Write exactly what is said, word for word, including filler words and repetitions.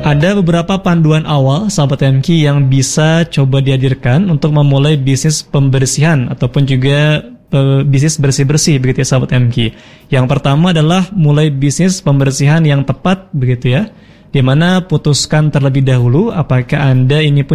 Ada beberapa panduan awal sahabat M K yang bisa coba dihadirkan untuk memulai bisnis pembersihan ataupun juga uh, bisnis bersih-bersih begitu ya sahabat M K. Yang pertama adalah mulai bisnis pembersihan yang tepat begitu ya, di mana putuskan terlebih dahulu apakah Anda ini pun